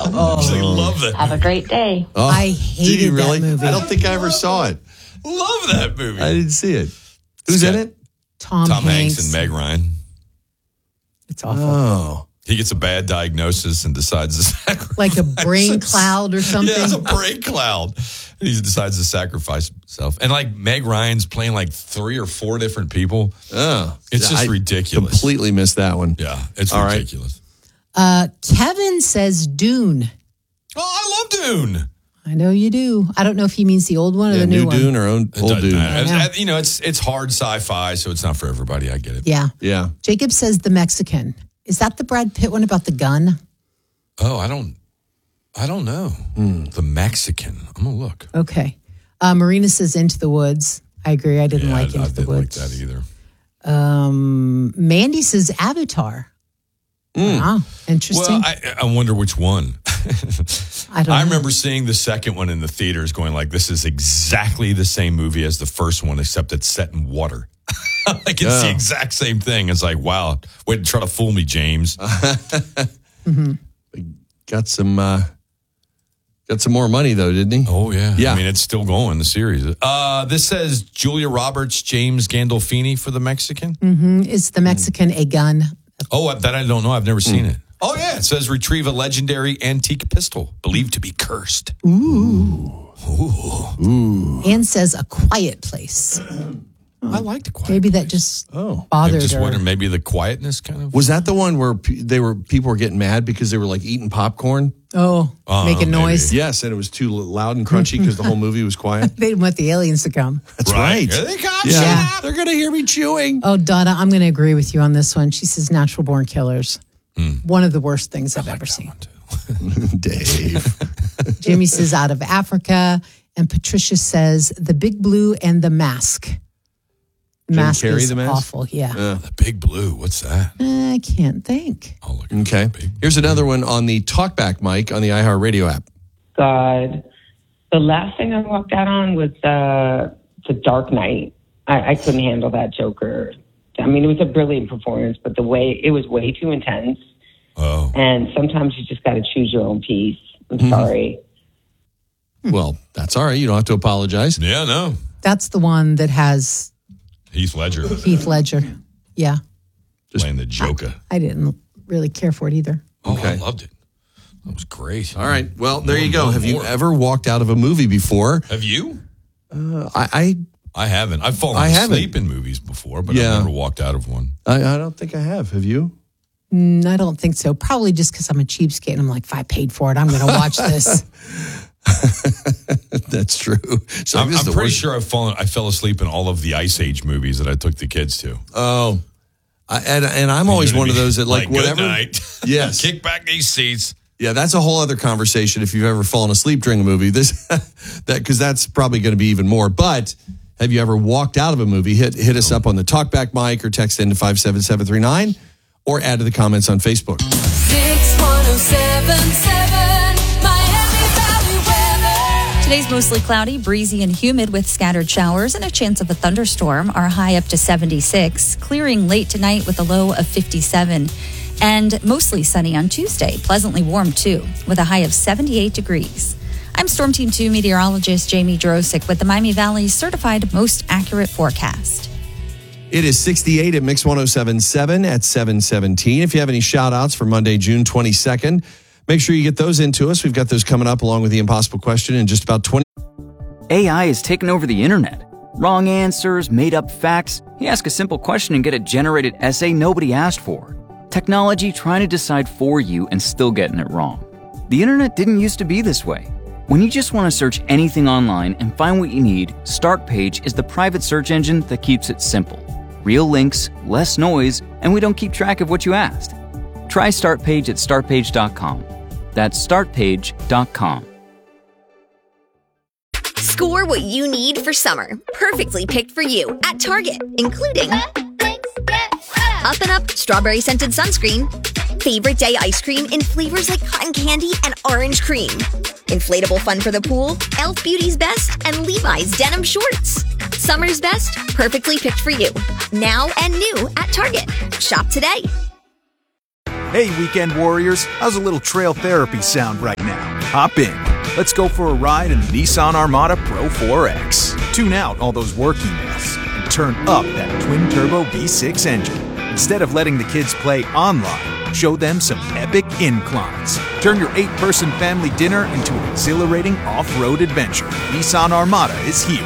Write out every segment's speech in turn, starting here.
I love that. Have a great day. Oh, I hated that movie. I don't think I ever saw it. Love that movie. I didn't see it. Who's in it? Tom Hanks and Meg Ryan. It's awful. Oh. He gets a bad diagnosis and decides to sacrifice. Like a brain cloud or something? Yeah, it's a brain cloud. And he decides to sacrifice himself. And like Meg Ryan's playing like 3 or 4 different people. Oh. It's just ridiculous. Completely missed that one. Yeah, it's All ridiculous. Kevin says Dune. Oh, I love Dune. I know you do. I don't know if he means the old one or the new one. Dune or old Dune. You know, it's hard sci-fi, so it's not for everybody. I get it. Yeah. Yeah. Jacob says The Mexican. Is that the Brad Pitt one about the gun? Oh, I don't know. The Mexican. I'm gonna look. Okay. Marina says Into the Woods. I agree. I didn't like Into the Woods. I didn't like that either. Mandy says Avatar. Wow, interesting. Well, I wonder which one. I don't know. I remember seeing the second one in the theaters going like, this is exactly the same movie as the first one, except it's set in water. Like it's the exact same thing. It's like, wow, way to try to fool me, James. Got some more money though, didn't he? Oh yeah. Yeah. I mean, it's still going, the series. This says Julia Roberts, James Gandolfini for the Mexican. Is The Mexican a gun? Oh, that I don't know. I've never seen it. Oh yeah. It says retrieve a legendary antique pistol believed to be cursed. Ooh. Anne says A Quiet Place. I liked Quiet Maybe Place. that just I bothered just her. wondered maybe the quietness kind of. Was that the one where people were getting mad because they were like eating popcorn? Making noise. Yes, and it was too loud and crunchy because the whole movie was quiet. They didn't want the aliens to come. That's right. Here they come. Yeah. They're going to hear me chewing. Oh, Donna, I'm going to agree with you on this one. She says Natural Born Killers. One of the worst things I've ever seen. Dave. Jimmy says Out of Africa. And Patricia says The Big Blue and The Mask. Mask Carrey, is The Mask? awful, yeah. The Big Blue. What's that? I can't think. Oh, look at Okay. Here's another one on the TalkBack mic on the iHeartRadio app. God. The last thing I walked out on was The Dark Knight. I couldn't handle that Joker. I mean, it was a brilliant performance, but it was way too intense. Oh. And sometimes you just got to choose your own piece. I'm sorry. Well, that's all right. You don't have to apologize. Yeah, no. That's the one that has Heath Ledger Heath Ledger. Yeah. playing the Joker. I didn't really care for it either. Oh, Okay. I loved it. That was great. All right. Well, there you go. More, Have you more. ever walked out of a movie before? Have you? I haven't. I've fallen asleep in movies before, but Yeah. I've never walked out of one. I don't think I have. Have you? I don't think so. Probably just because I'm a cheapskate and I'm like, if I paid for it, I'm going to watch this. That's true. So I'm this is the pretty worst. sure I fell asleep in all of the Ice Age movies that I took the kids to. Oh, and I'm always one of those that like whatever. Good night. Yes. Kick back these seats. Yeah, that's a whole other conversation. If you've ever fallen asleep during a movie, because that's probably going to be even more. But have you ever walked out of a movie? Hit us up on the TalkBack mic or text into 57739 or add to the comments on Facebook. 61077 Miami Valley weather. Today's mostly cloudy, breezy, and humid with scattered showers and a chance of a thunderstorm. Our high up to 76, clearing late tonight with a low of 57. And mostly sunny on Tuesday, pleasantly warm too, with a high of 78 degrees. I'm Storm Team 2 meteorologist Jamie Drosick with the Miami Valley's certified most accurate forecast. It is 68 at Mix 107.7 at 7:17. If you have any shout outs for Monday, June 22nd, make sure you get those into us. We've got those coming up along with the impossible question in just about 20. AI has taken over the internet. Wrong answers, made up facts. You ask a simple question and get a generated essay nobody asked for. Technology trying to decide for you and still getting it wrong. The internet didn't used to be this way. When you just want to search anything online and find what you need, Startpage is the private search engine that keeps it simple. Real links, less noise, and we don't keep track of what you asked. Try Startpage at startpage.com. That's startpage.com. Score what you need for summer. Perfectly picked for you at Target, including Up and Up strawberry scented sunscreen, favorite day ice cream in flavors like cotton candy and orange cream, inflatable fun for the pool, Elf Beauty's Best, and Levi's denim shorts. Summer's best, perfectly picked for you. Now and new at Target. Shop today. Hey, weekend warriors, how's a little trail therapy sound right now? Hop in. Let's go for a ride in the Nissan Armada Pro 4X. Tune out all those work emails and turn up that twin-turbo V6 engine. Instead of letting the kids play online, show them some epic inclines. Turn your 8-person family dinner into an exhilarating off-road adventure. Nissan Armada is here.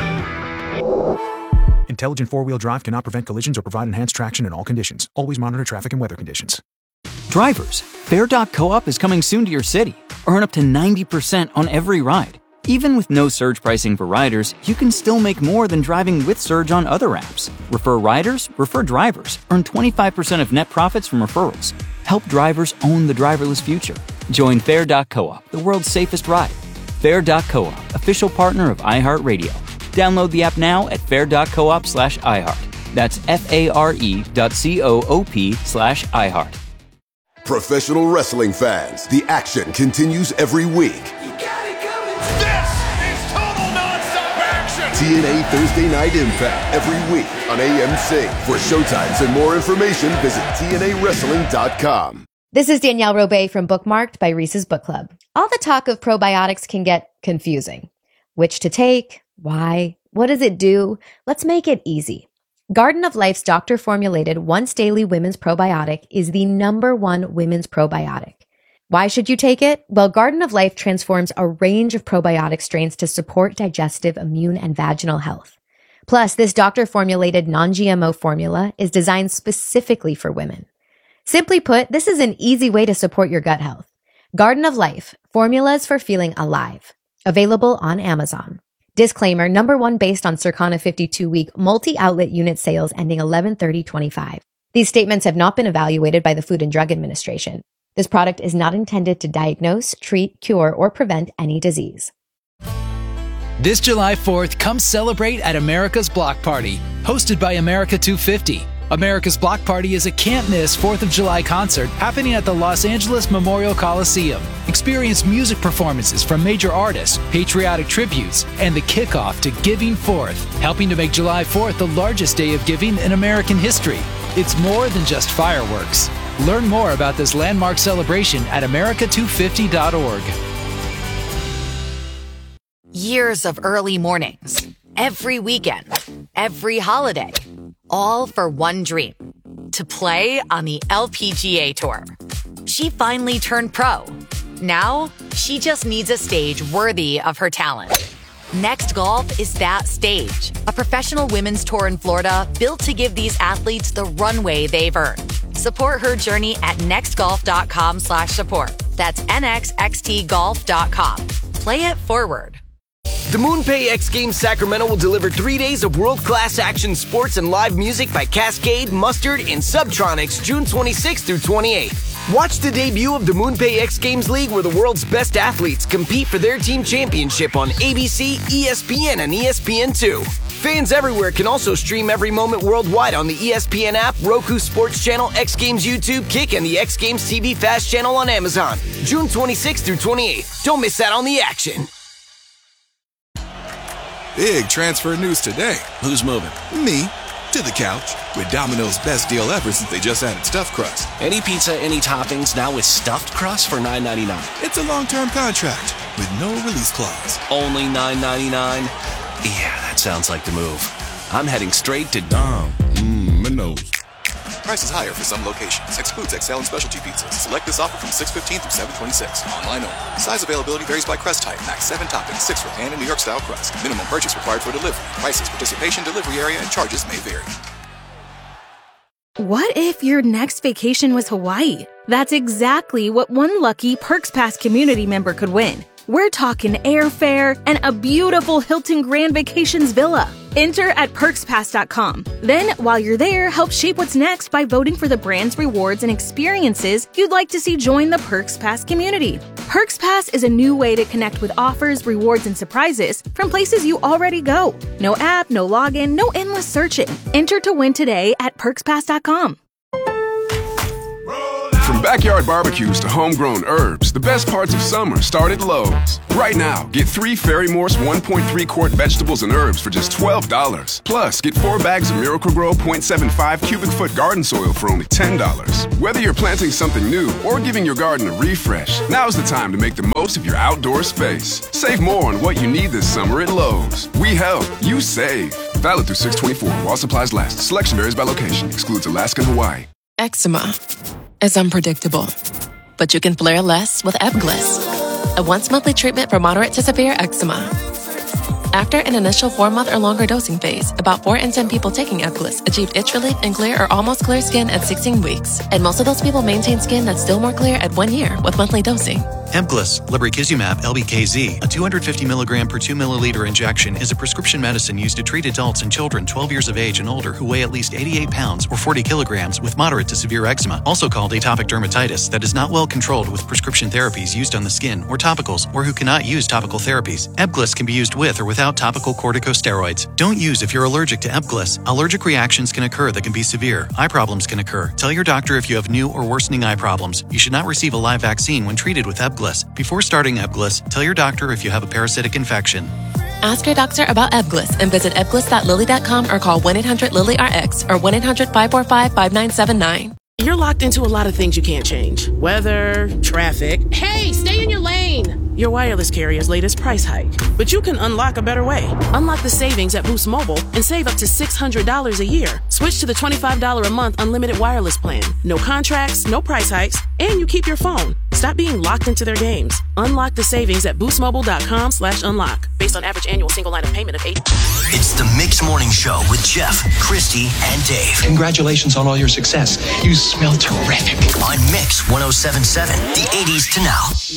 Intelligent four-wheel drive cannot prevent collisions or provide enhanced traction in all conditions. Always monitor traffic and weather conditions. Drivers, Fair.coop is coming soon to your city. Earn up to 90% on every ride. Even with no surge pricing for riders, you can still make more than driving with Surge on other apps. Refer riders, refer drivers. Earn 25% of net profits from referrals. Help drivers own the driverless future. Join Fair.coop, the world's safest ride. Fair.coop, official partner of iHeartRadio. Download the app now at fair.coop/iHeart. That's FARE.coop/iHeart. Professional wrestling fans, the action continues every week. You got it coming. This is total nonstop action. TNA Thursday Night Impact every week on AMC. For showtimes and more information, visit TNAWrestling.com. This is Danielle Robay from Bookmarked by Reese's Book Club. All the talk of probiotics can get confusing. Which to take? Why? What does it do? Let's make it easy. Garden of Life's doctor-formulated once-daily women's probiotic is the #1 women's probiotic. Why should you take it? Well, Garden of Life transforms a range of probiotic strains to support digestive, immune, and vaginal health. Plus, this doctor-formulated non-GMO formula is designed specifically for women. Simply put, this is an easy way to support your gut health. Garden of Life, formulas for feeling alive. Available on Amazon. Disclaimer, #1 based on Circana 52-week multi-outlet unit sales ending 11/30/25. These statements have not been evaluated by the Food and Drug Administration. This product is not intended to diagnose, treat, cure, or prevent any disease. This July 4th, come celebrate at America's Block Party, hosted by America 250. America's Block Party is a can't-miss 4th of July concert happening at the Los Angeles Memorial Coliseum. Experience music performances from major artists, patriotic tributes, and the kickoff to Giving Forth, helping to make July 4th the largest day of giving in American history. It's more than just fireworks. Learn more about this landmark celebration at america250.org. Years of early mornings, every weekend, every holiday, all for one dream, to play on the LPGA Tour. She finally turned pro. Now, she just needs a stage worthy of her talent. Next Golf is that stage, a professional women's tour in Florida built to give these athletes the runway they've earned. Support her journey at nextgolf.com/support. That's nxxtgolf.com. Play it forward. The MoonPay X Games Sacramento will deliver 3 days of world-class action sports and live music by Cascade, Mustard, and Subtronics June 26th through 28th. Watch the debut of the MoonPay X Games League where the world's best athletes compete for their team championship on ABC, ESPN, and ESPN2. Fans everywhere can also stream every moment worldwide on the ESPN app, Roku Sports Channel, X Games YouTube, Kick, and the X Games TV Fast Channel on Amazon. June 26th through 28th. Don't miss out on the action. Big transfer news today. Who's moving? Me. To the couch. With Domino's best deal ever since they just added stuffed crust. Any pizza, any toppings, now with stuffed crust for $9.99. It's a long-term contract with no release clause. Only $9.99? Yeah, that sounds like the move. I'm heading straight to Dom. Minos. Prices higher for some locations. Excludes XL and specialty pizzas. Select this offer from 6/15 through 7/26. Online only. Size availability varies by crust type. Max 7 toppings, 6 for pan and New York style crust. Minimum purchase required for delivery. Prices, participation, delivery area, and charges may vary. What if your next vacation was Hawaii? That's exactly what one lucky Perks Pass community member could win. We're talking airfare and a beautiful Hilton Grand Vacations villa. Enter at perkspass.com. Then, while you're there, help shape what's next by voting for the brands, rewards, and experiences you'd like to see join the Perks Pass community. Perks Pass is a new way to connect with offers, rewards, and surprises from places you already go. No app, no login, no endless searching. Enter to win today at perkspass.com. From backyard barbecues to homegrown herbs, the best parts of summer start at Lowe's. Right now, get 3 Fairy Morse 1.3 quart vegetables and herbs for just $12. Plus, get 4 bags of Miracle-Gro 0.75 cubic foot garden soil for only $10. Whether you're planting something new or giving your garden a refresh, now's the time to make the most of your outdoor space. Save more on what you need this summer at Lowe's. We help, you save. Valid through 6/24 while supplies last. Selection varies by location. Excludes Alaska and Hawaii. Eczema is unpredictable, but you can flare less with Ebglyss, a once-monthly treatment for moderate to severe eczema. After an initial 4-month or longer dosing phase, about 4 in 10 people taking Ebglyss achieved itch relief and clear or almost clear skin at 16 weeks, and most of those people maintain skin that's still more clear at 1 year with monthly dosing. Ebglyss, lebrikizumab LBKZ, a 250 milligram per 2 milliliter injection, is a prescription medicine used to treat adults and children 12 years of age and older who weigh at least 88 pounds or 40 kilograms with moderate to severe eczema, also called atopic dermatitis, that is not well controlled with prescription therapies used on the skin or topicals, or who cannot use topical therapies. Ebglyss can be used with or without topical corticosteroids. Don't use if you're allergic to Ebglyss. Allergic reactions can occur that can be severe. Eye problems can occur. Tell your doctor if you have new or worsening eye problems. You should not receive a live vaccine when treated with Ebglyss. Before starting Ebglyss, tell your doctor if you have a parasitic infection. Ask your doctor about Ebglyss and visit ebglyss.lilly.com or call 1-800-LILY-RX or 1-800-545-5979. You're locked into a lot of things you can't change. Weather, traffic. Hey, stay in your lane! Your wireless carrier's latest price hike. But you can unlock a better way. Unlock the savings at Boost Mobile and save up to $600 a year. Switch to the $25 a month unlimited wireless plan. No contracts, no price hikes, and you keep your phone. Stop being locked into their games. Unlock the savings at boostmobile.com/unlock. Based on average annual single line of payment of $8. It's the Mix Morning Show with Jeff, Christy, and Dave. Congratulations on all your success. You smell terrific. On Mix 107.7, the 80s to now.